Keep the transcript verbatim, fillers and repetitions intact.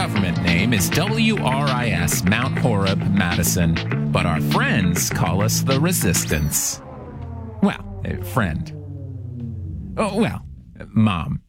government name is W R I S, Mount Horeb, Madison, but our friends call us the Resistance. Well, a friend. Oh, well, Mom.